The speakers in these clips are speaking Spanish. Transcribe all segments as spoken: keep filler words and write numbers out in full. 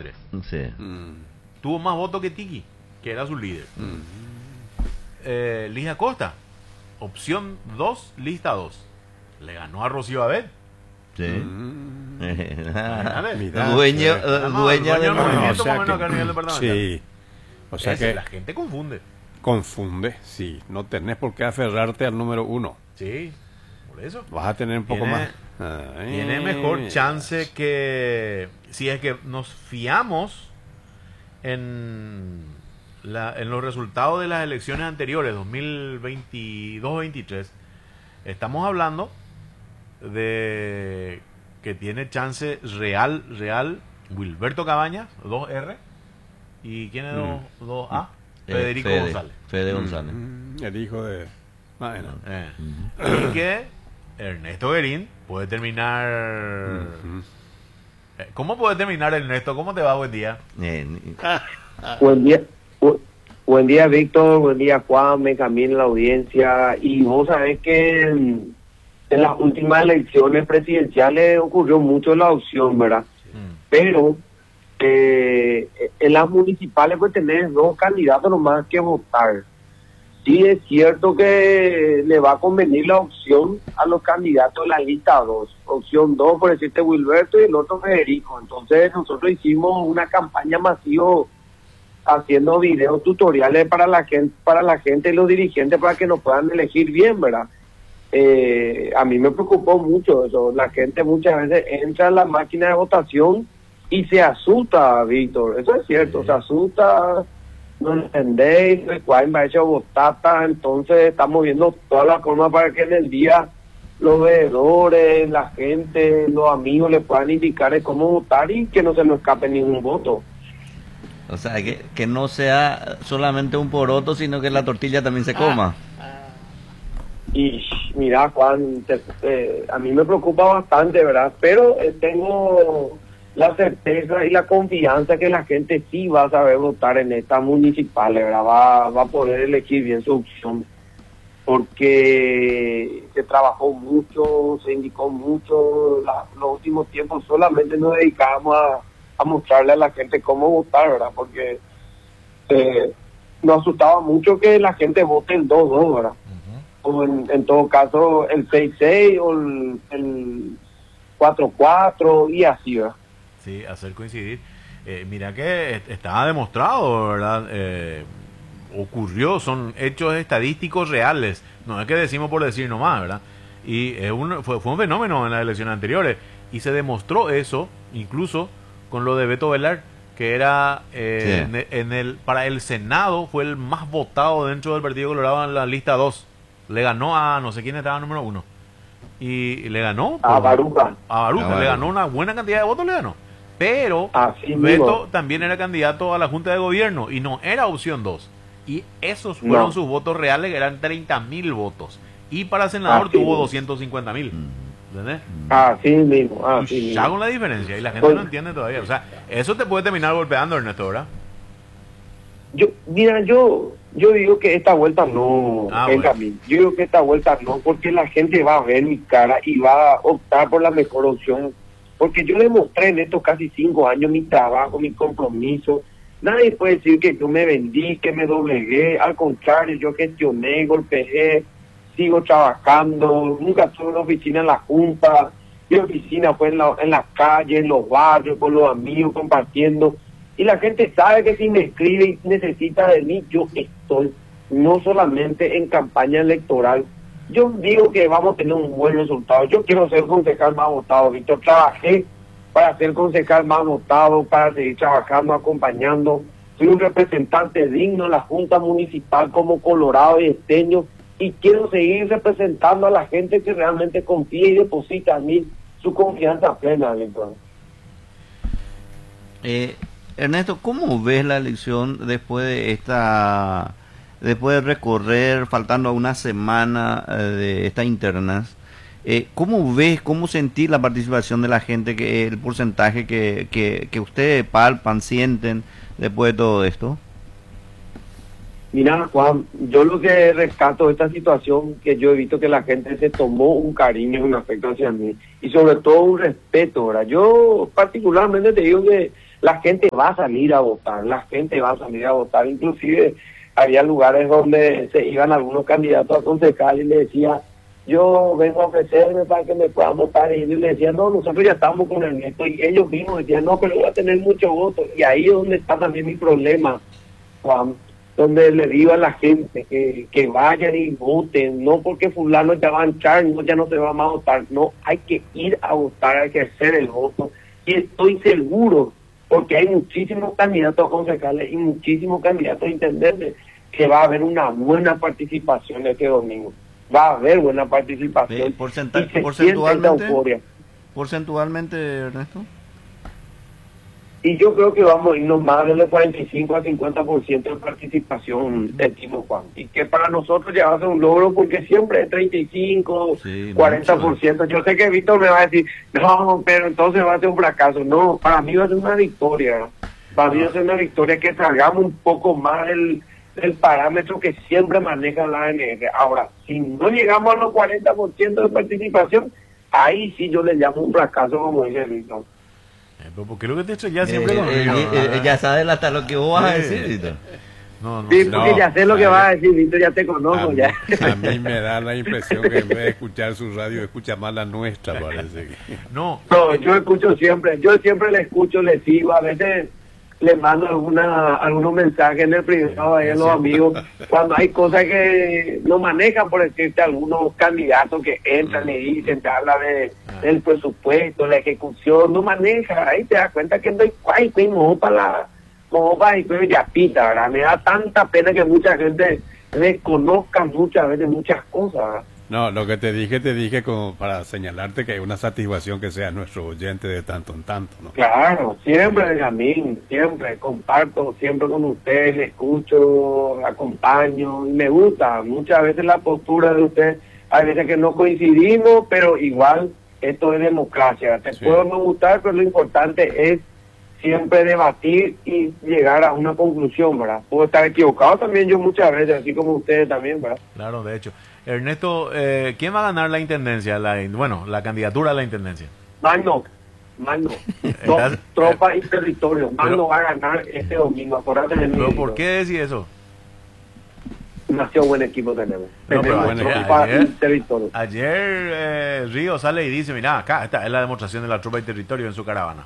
Fernández. Sí. Mm. Tuvo más votos que Tiki, que era su líder. Mm. Eh, Ligia Costa, opción dos, lista dos. Le ganó a Rocío Abed. Sí. Mm. Imagínate. Mira, Dueño, sí. eh, Nada más, dueña dueño del del movimiento, O sea más o menos, que- acá a nivel departamental. Sí. O sea Ese, que la gente confunde. confunde, sí. No tenés por qué aferrarte al número uno. Sí, por eso. Vas a tener un poco Tiene- más. Ay, Tiene mejor chance que si es que nos fiamos en, la, en los resultados de las elecciones anteriores, dos mil veintidós veintitrés. Estamos hablando de que tiene chance real, real, Wilberto Cabañas, dos R, y ¿quién es dos- dos A? Eh, Federico Fede, González. Fede González. Mm, el hijo de. Bueno. Eh, Y que Ernesto Guerín puede terminar... Mm. Eh, ¿Cómo puede terminar, Ernesto? ¿Cómo te va? Buen día. Eh, ni- Buen día, bu- buen día Víctor, buen día Juan, Benjamín, la audiencia. Y vos sabés que en, en las últimas elecciones presidenciales ocurrió mucho la opción, ¿verdad? Mm. Pero eh, en las municipales pues tenés dos candidatos nomás que votar. Sí es cierto que le va a convenir la opción a los candidatos de la lista dos. Opción dos, por decirte, Wilberto, y el otro Federico. Entonces nosotros hicimos una campaña masiva haciendo videos tutoriales para la gente, para la gente y los dirigentes para que nos puedan elegir bien, ¿verdad? Eh, a mí me preocupó mucho eso. La gente muchas veces entra en la máquina de votación y se asusta, Víctor. Eso es cierto, se asusta. No entendéis, cuál va a echar botata, entonces estamos viendo todas las formas para que en el día los veedores, la gente, los amigos les puedan indicar de cómo votar y que no se nos escape ningún voto. o sea, que, que no sea solamente un poroto, sino que la tortilla también se coma. Y mira, Juan, te- eh, a mí me preocupa bastante, ¿verdad? Pero eh, tengo la certeza y la confianza que la gente sí va a saber votar en estas municipales, ¿verdad? Va, va a poder elegir bien su opción, porque se trabajó mucho, se indicó mucho, la- los últimos tiempos solamente nos dedicábamos a, a mostrarle a la gente cómo votar, ¿verdad? Porque eh, nos asustaba mucho que la gente vote el dos dos, ¿verdad? O en, en todo caso el seis seis o el, el cuatro cuatro y así, ¿verdad? Sí, hacer coincidir. Eh, mira que est- estaba demostrado, ¿verdad? Eh, ocurrió, son hechos estadísticos reales. No es que decimos por decir nomás, ¿verdad? Y es un, fue, fue un fenómeno en las elecciones anteriores. Y se demostró eso, incluso con lo de Beto Velar, que era eh, Sí. en, en el para el Senado, fue el más votado dentro del Partido Colorado en la lista dos. Le ganó a no sé quién estaba número uno. Y le ganó A por- Baruca. a Baruca, A le Baruca. ganó una buena cantidad de votos, le ganó. Pero Así Beto mismo. también era candidato a la Junta de Gobierno y no era opción dos. Y esos fueron No. sus votos reales, que eran treinta mil votos. Y para senador Así tuvo mismo. doscientos cincuenta mil. ¿Entendés? Así mismo, así Ya mismo. con la diferencia. Y la gente Pues- no entiende todavía. O sea, eso te puede terminar golpeando, Ernesto, ¿verdad? Yo, mira, yo yo digo que esta vuelta no, Ah, Benjamín. Yo digo que esta vuelta no, porque la gente va a ver mi cara y va a optar por la mejor opción. Porque yo demostré en estos casi cinco años mi trabajo, mi compromiso. Nadie puede decir que yo me vendí, que me doblegué. Al contrario, yo gestioné, golpeé, sigo trabajando. Nunca tuve una oficina en la Junta. Mi oficina fue en la, en las calles, en los barrios, con los amigos, compartiendo. Y la gente sabe que si me escribe y necesita de mí, yo estoy, no solamente en campaña electoral. Yo digo que vamos a tener un buen resultado. Yo quiero ser concejal más votado, Víctor. Trabajé para ser concejal más votado, para seguir trabajando, acompañando. Soy un representante digno en la Junta Municipal como Colorado y Esteño y quiero seguir representando a la gente que realmente confía y deposita en mí su confianza plena, Víctor. Eh, Ernesto, ¿cómo ves la elección después de esta, después de recorrer, faltando una semana eh, de estas internas? Eh, ¿Cómo ves, cómo sentís la participación de la gente, que el porcentaje que, que, que ustedes palpan, sienten después de todo esto? Mira, Juan, yo lo que rescato de esta situación, que yo he visto que la gente se tomó un cariño y un afecto hacia mí, y sobre todo un respeto, ¿verdad? Yo particularmente te digo que la gente va a salir a votar, la gente va a salir a votar. Inclusive había lugares donde se iban algunos candidatos a concejal y le decía, yo vengo a ofrecerme para que me puedan votar, y ellos le decían, no, nosotros ya estamos con el neto, y ellos mismos decían, no, pero voy a tener muchos votos, y ahí es donde está también mi problema, Juan, donde le digo a la gente que, que vayan y voten, no porque fulano ya va a entrar, no, ya no se va más a votar, no, hay que ir a votar, hay que hacer el voto, y estoy seguro, porque hay muchísimos candidatos a concejales y muchísimos candidatos a intendentes, que va a haber una buena participación este domingo. Va a haber buena participación. Eh, porcenta- y se porcentualmente, siente euforia. porcentualmente, Ernesto. Y yo creo que vamos a irnos más del cuarenta y cinco a cincuenta por ciento de participación del Timo Juan. Y que para nosotros ya va a ser un logro porque siempre es treinta y cinco, Sí, cuarenta por ciento. Yo sé que Víctor me va a decir, no, pero entonces va a ser un fracaso. No, para mí va a ser una victoria. Para mí va a ser una victoria que salgamos un poco más del, del parámetro que siempre maneja la A N R. Ahora, si no llegamos a los cuarenta por ciento de participación, ahí sí yo le llamo un fracaso, como dice Víctor. Eh, pero ¿por qué lo que te he hecho ya siempre Eh, conmigo? eh, eh, Ah. ya sabes hasta lo que vos vas a Sí. decir, Víctor. No, no. Sí, no. porque No, ya sé lo que a va a ver. decir, Víctor, ya te conozco, A mí, ya. a mí me da la impresión que en vez de escuchar su radio, escucha más la nuestra, parece. que- No, No, yo escucho siempre, yo siempre le escucho, le sigo, a veces le mando alguna, algunos mensajes en el privado a los amigos, cuando hay cosas que no manejan, por decirte, algunos candidatos que entran y dicen, te habla de, del presupuesto, la ejecución, no maneja, ahí te das cuenta que no hay cuay, pues, mojo para la, mojo para y pues, ya pita, ¿verdad? Me da tanta pena que mucha gente desconozca muchas veces muchas cosas, ¿verdad? No, lo que te dije, te dije como para señalarte que hay una satisfacción que sea nuestro oyente de tanto en tanto, ¿no? Claro, siempre, Benjamín, siempre comparto, siempre con ustedes, le escucho, acompaño, y me gusta muchas veces la postura de usted, hay veces que no coincidimos, pero igual esto es democracia, te Sí. puedo no gustar, pero lo importante es siempre debatir y llegar a una conclusión, ¿verdad? Puedo estar equivocado también yo muchas veces, así como ustedes también, ¿verdad? claro, de hecho. Ernesto, eh, ¿quién va a ganar la intendencia? La, bueno, la candidatura a la intendencia. Mano, mano, Estás- tropa y territorio, mano Pero- va a ganar este domingo, acordate de mí. ¿Pero por qué decís eso? Demasiado buen equipo tenemos. No, pero tenemos bueno, tropa ayer- y territorio. Ayer eh, Río sale y dice, mira, acá esta es la demostración de la tropa y territorio en su caravana.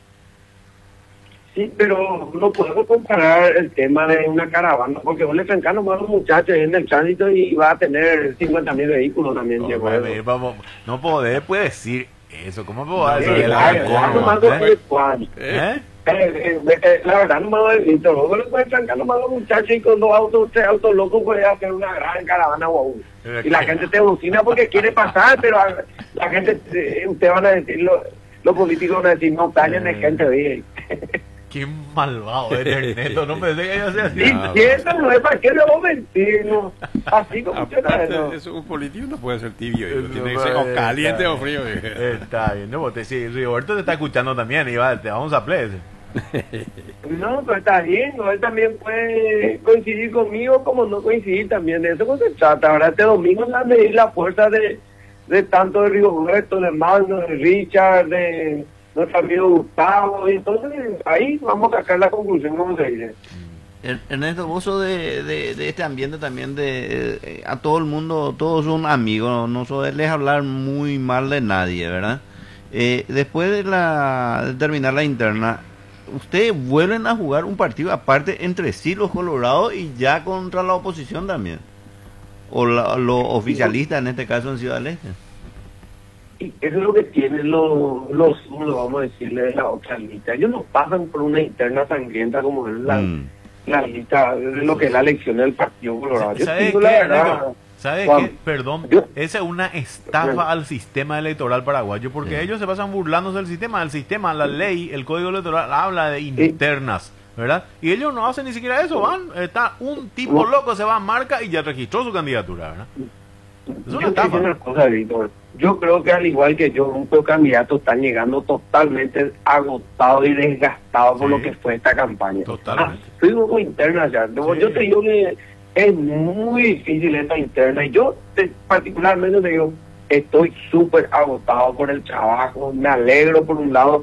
Sí, pero no podemos comparar el tema de una caravana, porque vos le trancás nomás a los muchachos en el tránsito y va a tener cincuenta mil vehículos también. No, Diego. puede- vamos, no podés puede decir eso. ¿Cómo puedo Eh, decir? la verdad, nomás lo que- Juan, ¿Eh? eh, eh, eh, la verdad, nomás lo he visto. Vos le puedes trancar nomás a los muchachos y con dos autos, tres autos locos puedes hacer una gran caravana guau. Y la gente te bocina porque quiere pasar, pero a- la gente, eh, ustedes van a decir, lo- los políticos van a decir, no callen, es gente bien. Qué malvado eres, Ernesto. No pensé que iba a ser así. Sí, No, cierto, no es para qué le vamos a mentir, no. Así como usted Aparte, no. es un político no puede ser tibio, hijo. No Tiene que puede ser o caliente estar. o frío. hijo. Está bien, no, te, sí, Rigoberto te está escuchando también y va, te vamos a play. No, pero está bien, ¿no? Él también puede coincidir conmigo como no coincidir también. De eso no se trata. Ahora este domingo es a medir la fuerza de, de tanto de Rigoberto, de Magno, de Richard, de nuestro amigo Gustavo. Y entonces ahí vamos a sacar la conclusión, como se dice. Er- Ernesto, vos sos de, de, de este ambiente también de eh, a todo el mundo, todos son amigos, no, no sueles hablar muy mal de nadie, ¿verdad? Eh, después de, la, de terminar la interna, ustedes vuelven a jugar un partido aparte entre sí los colorados y ya contra la oposición también, o la- los oficialistas en este caso en Ciudad del Este. Y eso es lo que tienen los, los zurdos, vamos a decirle, de la otra lista. Ellos no pasan por una interna sangrienta como es la, Mm. la lista de lo que es la elección del Partido Colorado. Yo ¿Sabes digo qué, la verdad, Ernesto? ¿Sabes Juan, qué? Perdón, yo- esa es una estafa al sistema electoral paraguayo, porque ellos se pasan burlándose del sistema. El sistema, la ley, el código electoral habla de internas, ¿verdad? Y ellos no hacen ni siquiera eso, van, está un tipo No. loco, se va a marca y ya registró su candidatura, ¿verdad? Es una Yo te digo estafa. una cosa, Víctor. Yo creo que al igual que yo, muchos candidatos están llegando totalmente agotados y desgastados por Sí. lo que fue esta campaña. Totalmente. Ah, soy un poco interna ya. Yo Sí. yo te digo que es muy difícil esta interna. Y yo te- particularmente te digo, estoy súper agotado por el trabajo. Me alegro por un lado,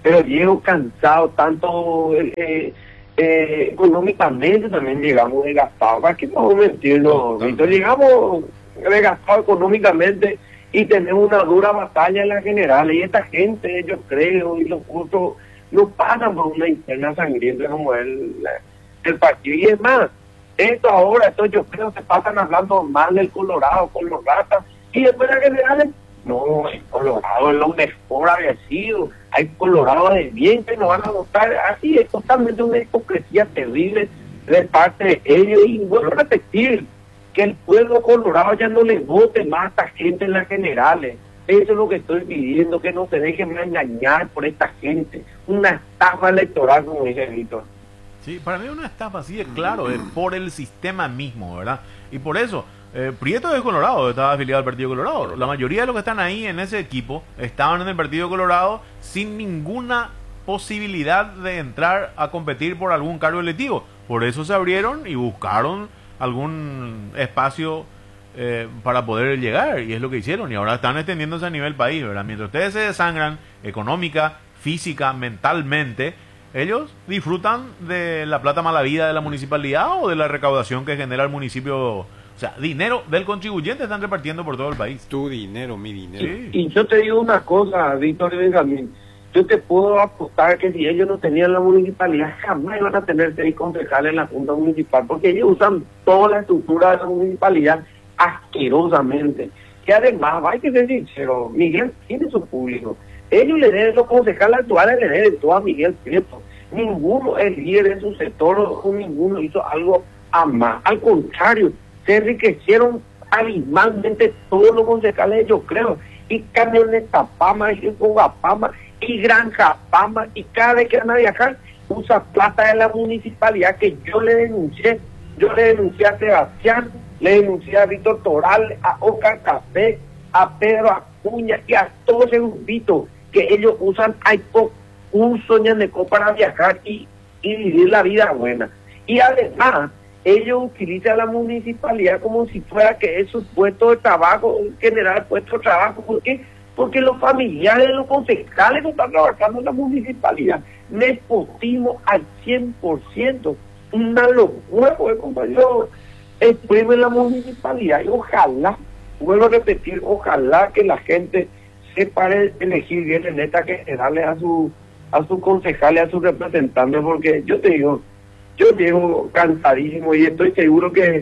pero llego cansado, tanto eh, eh, económicamente también llegamos desgastados. ¿Para qué vamos a mentirnos, Víctor? Llegamos desgastados económicamente y tenemos una dura batalla en la general. Y esta gente, yo creo, y los otros, no pasan por una interna sangrienta como el, el partido. Y es más, esto ahora, esto yo creo que pasan hablando mal del Colorado con los ratas, y después las generales, no, el Colorado es lo mejor había sido, hay Colorado de bien que no van a votar, así es totalmente una hipocresía terrible de parte de ellos. Y vuelvo a repetir, que el pueblo colorado ya no le vote más a esta gente en las generales. Eso es lo que estoy pidiendo, que no se dejen más engañar por esta gente, una estafa electoral, como dice Víctor. Sí, para mí una estafa así es claro, es por el sistema mismo, ¿verdad? Y por eso, eh, Prieto es Colorado, estaba afiliado al Partido Colorado. La mayoría de los que están ahí en ese equipo estaban en el Partido Colorado sin ninguna posibilidad de entrar a competir por algún cargo electivo. Por eso se abrieron y buscaron algún espacio eh, para poder llegar, y es lo que hicieron, y ahora están extendiéndose a nivel país, ¿verdad? Mientras ustedes se desangran económica, física, mentalmente, ellos disfrutan de la plata mala vida de la municipalidad o de la recaudación que genera el municipio. O sea, dinero del contribuyente están repartiendo por todo el país. Tu dinero, mi dinero. Sí. Y yo te digo una cosa, Víctor y Benjamín, yo te puedo apostar que si ellos no tenían la municipalidad, jamás iban a tener seis concejales en la Junta Municipal, porque ellos usan toda la estructura de la municipalidad asquerosamente. Que además, hay que ser sincero, Miguel tiene su público. Ellos le deben, los concejales actuales le deben todo a Miguel Prieto. Ninguno es líder en su sector, o ninguno hizo algo a más. Al contrario, se enriquecieron abismalmente todos los concejales, yo creo. Y Camioneta Pama, y Pama, y Granja Pama, y cada vez que van a viajar, usa plata de la municipalidad, que yo le denuncié. Yo le denuncié a Sebastián, le denuncié a Víctor Toral, a Oscar Café, a Pedro Acuña y a todos ese grupito que ellos usan AIPO, un Soñaneco para viajar y, y vivir la vida buena. Y además, ellos utilizan la municipalidad como si fuera que es su puesto de trabajo, generar puesto de trabajo. ¿Por qué? Porque los familiares de los concejales no están trabajando en la municipalidad. Nepotismo al cien por ciento. Una locura, pues, compañero, exprime la municipalidad. Y ojalá, vuelvo a repetir, ojalá que la gente sepa elegir bien en esta, que darle a su a sus concejales, a sus representantes, porque yo te digo, yo llego cansadísimo y estoy seguro que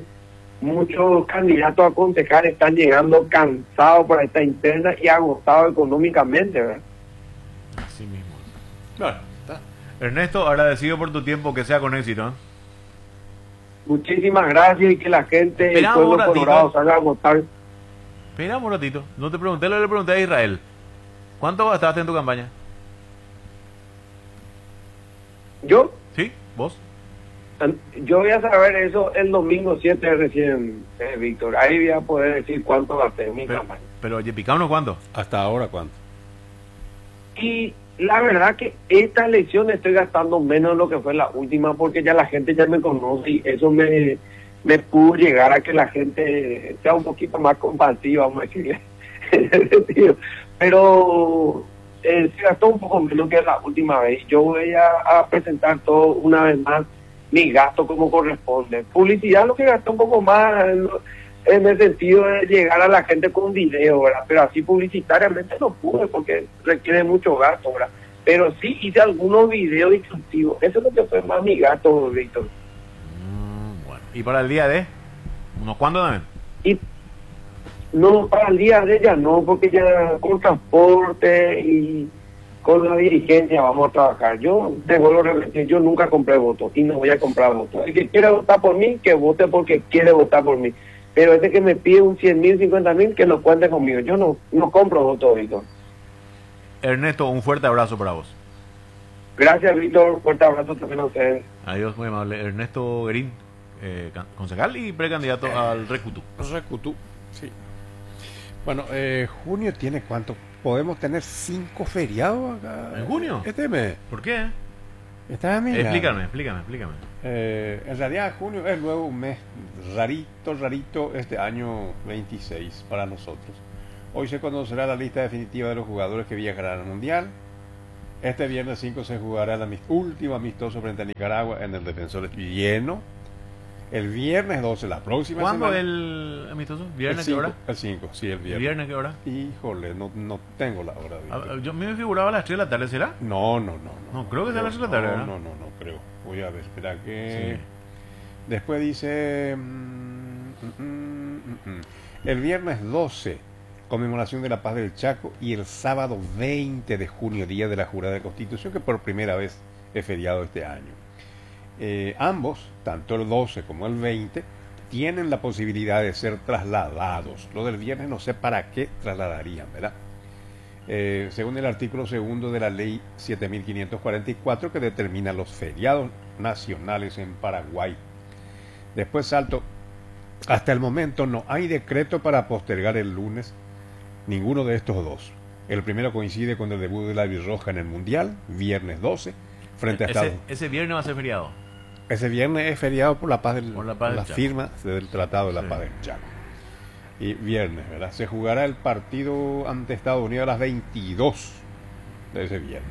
muchos candidatos a concejales están llegando cansados para esta interna y agotados económicamente, ¿verdad? Así mismo. Bueno, está. Ernesto, agradecido por tu tiempo, que sea con éxito, ¿eh? Muchísimas gracias, y que la gente del Esperamos pueblo un ratito. colorado salga a votar. Esperamos un ratito. No te pregunté, lo le pregunté a Israel. ¿Cuánto gastaste en tu campaña? Yo, ¿Sí? ¿Vos? yo voy a saber eso el domingo siete recién, eh, Víctor. Ahí voy a poder decir cuánto gasté en mi Pero, campaña. pero oye, ¿picaron cuánto? ¿Hasta ahora cuánto? Y la verdad que esta elección estoy gastando menos de lo que fue la última, porque ya la gente ya me conoce y eso me, me pudo llegar a que la gente sea un poquito más compasiva, vamos a decirle. En ese sentido. Pero eh, se gastó un poco menos que la última vez. Yo voy a, a presentar todo una vez más mi gasto como corresponde. Publicidad lo que gastó un poco más en, en el sentido de llegar a la gente con video, ¿verdad? Pero así publicitariamente no pude porque requiere mucho gasto, ¿verdad? Pero sí hice algunos videos instructivos. Eso es lo que fue más mi gasto, Víctor. Mm, bueno. ¿Y para el día de? ¿Unos cuándo también? Y no, para el día de ella no, porque ya con transporte y con la dirigencia vamos a trabajar. Yo, te vuelvo a repetir, yo nunca compré votos y no voy a comprar votos. El que quiera votar por mí, que vote porque quiere votar por mí. Pero ese que me pide un cien mil, cincuenta mil, que lo cuente conmigo. Yo no, no compro votos, Víctor. Ernesto, un fuerte abrazo para vos. Gracias, Víctor. Fuerte abrazo también a ustedes. Adiós, muy amable. Ernesto Guerín, eh, can- concejal y precandidato al Recutú. Recutú, sí. Bueno, eh, junio tiene cuánto. Podemos tener cinco feriados acá. ¿En junio? Este mes. ¿Por qué? Está mira. Explícame, explícame, explícame. Eh, en realidad junio es luego un mes rarito, rarito este año veintiséis para nosotros. Hoy se conocerá la lista definitiva de los jugadores que viajarán al Mundial. Este viernes cinco se jugará el amist- último amistoso frente a Nicaragua en el Defensores lleno. El viernes doce, la próxima ¿Cuándo semana. el amistoso? ¿Viernes el qué hora? cinco, El cinco, sí, el ¿El viernes. viernes qué hora? Híjole, no, no tengo la hora. Ah, Víctor. Yo me figuraba a las tres de la tarde, ¿será? No, no, no. No, creo que sea a las tres de la tarde, No, ¿verdad? no, no, no creo. Voy a ver, espera que... Sí. Después dice... mm, mm, mm, mm, mm. El viernes doce, conmemoración de la paz del Chaco, y el sábado veinte de junio, día de la Jurada de Constitución, que por primera vez es feriado este año. Eh, ambos, tanto el doce como el veinte, tienen la posibilidad de ser trasladados. Lo del viernes no sé para qué trasladarían, ¿verdad? Eh, según el artículo segundo de la ley siete mil quinientos cuarenta y cuatro, que determina los feriados nacionales en Paraguay. Después salto. Hasta el momento no hay decreto para postergar el lunes ninguno de estos dos. El primero coincide con el debut de la Birroja en el Mundial, viernes doce, frente a Ese, Estados. ese viernes va a ser feriado. Ese viernes es feriado por la paz del, Por la paz del la Chaco. firma del Tratado de la Sí. Paz del Chaco. Y viernes, ¿verdad? Se jugará el partido ante Estados Unidos a las veintidós de ese viernes.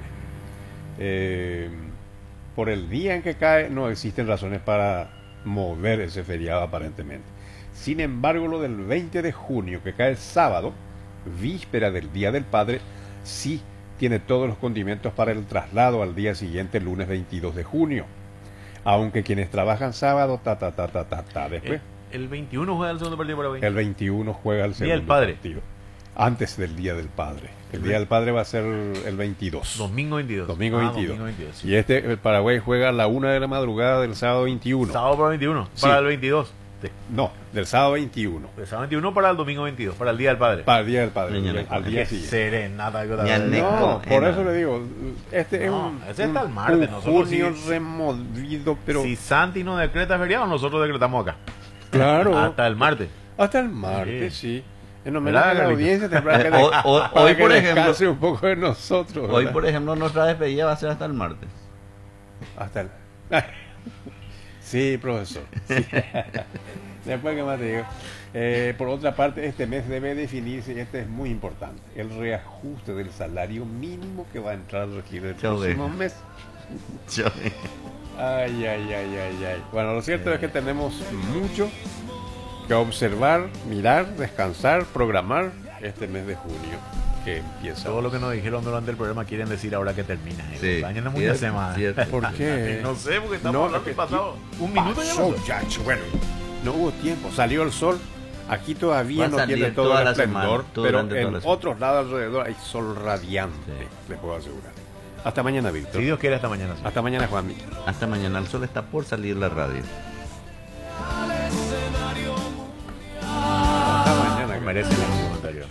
Eh, por el día en que cae no existen razones para mover ese feriado aparentemente. Sin embargo, lo del veinte de junio, que cae el sábado, víspera del Día del Padre, sí tiene todos los condimentos para el traslado al día siguiente, el lunes veintidós de junio. Aunque quienes trabajan sábado, ta, ta, ta, ta, ta, ta, después, El, el veintiuno juega el segundo partido para hoy. el veintiuno juega el Día segundo del Padre. partido. Antes del Día del Padre. El Día del Padre va a ser el veintidós. Domingo veintidós. Domingo Ah, veintidós. Domingo veintidós, sí. Y este, el Paraguay juega a la una de la madrugada del sábado veintiuno. Sábado para el veintiuno. Sí. Para el veintidós. Sí. No, del sábado veintiuno. El sábado veintiuno para el domingo veintidós. Para el Día del Padre. Para el Día del Padre. Mañana. Al día Qué siguiente. serenata que otra Ya vez. ne- No, Neco, por eh, eso no. le digo, este No, es un, ese está el martes, un nosotros junio sí- removido, pero Si Santi no decreta feriado, nosotros decretamos acá. claro, Hasta el martes. hasta el martes, Sí. sí. En homenaje a la Carlito? audiencia, te para que, Hoy- hoy- para hoy, que por ejemplo- descanse un poco de nosotros. Hoy, ¿verdad? por ejemplo, nuestra despedida va a ser hasta el martes. Hasta el... Sí, profesor. Sí. Después, ¿qué más te digo? Eh, por otra parte, este mes debe definirse, y este es muy importante, el reajuste del salario mínimo que va a entrar a regir el Chau, próximo ve. mes. Ay, ay, ay, ay, ay. Bueno, lo cierto es que tenemos mucho que observar, mirar, descansar, programar este mes de junio que empieza. Todo lo que nos dijeron durante el programa quieren decir ahora que termina. Sí, Dañan muchas cierto, semanas. cierto. ¿Por qué? No sé, porque estamos No, hablando que- y pasado un minuto ya Pasó, pasó. muchacho. Bueno, no hubo tiempo. Salió el sol. Aquí todavía Va a no salir tiene todo toda el la esplendor, semana, todo pero durante toda en la semana. otros lados alrededor hay sol radiante, Sí. les puedo asegurar. Hasta mañana, Víctor. Si Dios quiere, hasta mañana. sí. Hasta mañana, Juan. Hasta mañana. El sol está por salir la radio. Hasta mañana. No merece.